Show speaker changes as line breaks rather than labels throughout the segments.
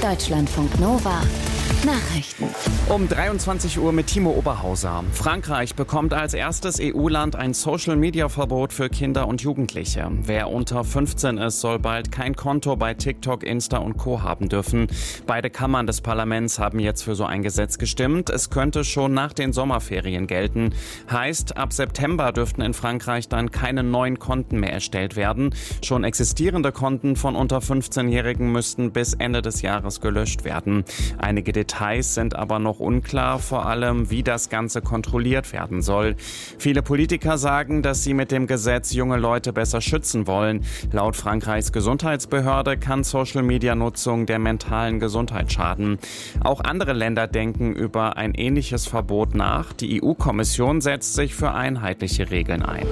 Deutschlandfunk Nova. Nachrichten.
Um 23 Uhr mit Timo Oberhauser. Frankreich bekommt als erstes EU-Land ein Social-Media-Verbot für Kinder und Jugendliche. Wer unter 15 ist, soll bald kein Konto bei TikTok, Insta und Co. haben dürfen. Beide Kammern des Parlaments haben jetzt für so ein Gesetz gestimmt. Es könnte schon nach den Sommerferien gelten. Heißt, ab September dürften in Frankreich dann keine neuen Konten mehr erstellt werden. Schon existierende Konten von unter 15-Jährigen müssten bis Ende des Jahres gelöscht werden. Einige Details sind aber noch unklar, vor allem wie das Ganze kontrolliert werden soll. Viele Politiker sagen, dass sie mit dem Gesetz junge Leute besser schützen wollen. Laut Frankreichs Gesundheitsbehörde kann Social-Media-Nutzung der mentalen Gesundheit schaden. Auch andere Länder denken über ein ähnliches Verbot nach. Die EU-Kommission setzt sich für einheitliche Regeln ein.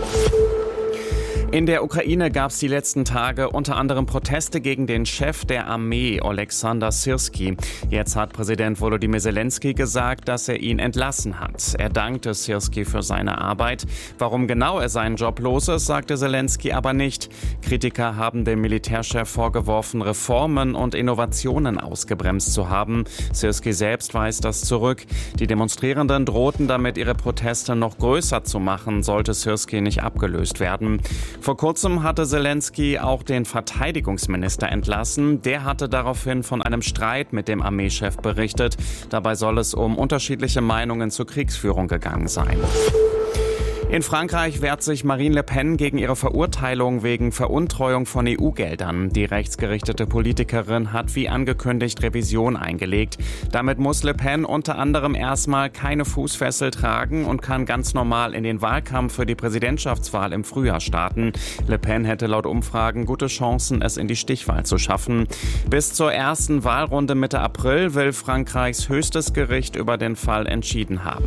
In der Ukraine gab es die letzten Tage unter anderem Proteste gegen den Chef der Armee, Oleksandr Syrskyi. Jetzt hat Präsident Volodymyr Zelensky gesagt, dass er ihn entlassen hat. Er dankte Syrskyi für seine Arbeit. Warum genau er seinen Job los ist, sagte Zelensky aber nicht. Kritiker haben dem Militärchef vorgeworfen, Reformen und Innovationen ausgebremst zu haben. Syrskyi selbst weist das zurück. Die Demonstrierenden drohten damit, ihre Proteste noch größer zu machen, sollte Syrskyi nicht abgelöst werden. Vor kurzem hatte Zelensky auch den Verteidigungsminister entlassen. Der hatte daraufhin von einem Streit mit dem Armeechef berichtet. Dabei soll es um unterschiedliche Meinungen zur Kriegsführung gegangen sein. In Frankreich wehrt sich Marine Le Pen gegen ihre Verurteilung wegen Veruntreuung von EU-Geldern. Die rechtsgerichtete Politikerin hat wie angekündigt Revision eingelegt. Damit muss Le Pen unter anderem erstmal keine Fußfessel tragen und kann ganz normal in den Wahlkampf für die Präsidentschaftswahl im Frühjahr starten. Le Pen hätte laut Umfragen gute Chancen, es in die Stichwahl zu schaffen. Bis zur ersten Wahlrunde Mitte April will Frankreichs höchstes Gericht über den Fall entschieden haben.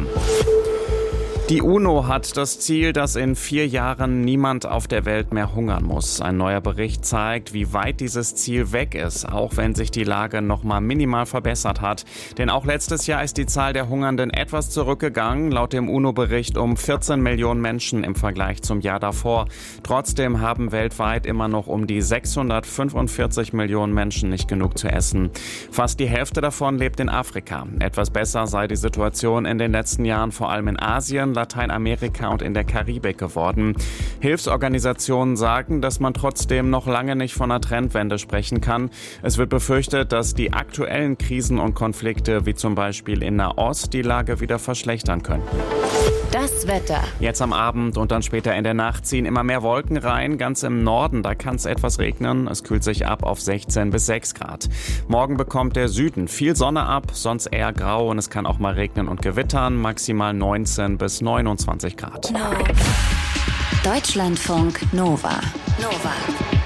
Die UNO hat das Ziel, dass in 4 Jahren niemand auf der Welt mehr hungern muss. Ein neuer Bericht zeigt, wie weit dieses Ziel weg ist, auch wenn sich die Lage noch mal minimal verbessert hat. Denn auch letztes Jahr ist die Zahl der Hungernden etwas zurückgegangen, laut dem UNO-Bericht um 14 Millionen Menschen im Vergleich zum Jahr davor. Trotzdem haben weltweit immer noch um die 645 Millionen Menschen nicht genug zu essen. Fast die Hälfte davon lebt in Afrika. Etwas besser sei die Situation in den letzten Jahren vor allem in Asien, Lateinamerika und in der Karibik geworden. Hilfsorganisationen sagen, dass man trotzdem noch lange nicht von einer Trendwende sprechen kann. Es wird befürchtet, dass die aktuellen Krisen und Konflikte, wie zum Beispiel in Nahost, die Lage wieder verschlechtern könnten.
Das Wetter.
Jetzt am Abend und dann später in der Nacht ziehen immer mehr Wolken rein. Ganz im Norden, da kann es etwas regnen. Es kühlt sich ab auf 16 bis 6 Grad. Morgen bekommt der Süden viel Sonne ab, sonst eher grau und es kann auch mal regnen und gewittern. Maximal 19 bis 29 Grad.
Deutschlandfunk Nova.